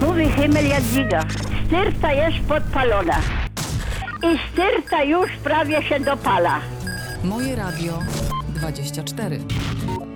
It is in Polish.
Mówi Himmel Jadwiga. Styrta jest podpalona. I styrta już prawie się dopala. Moje Radio 24.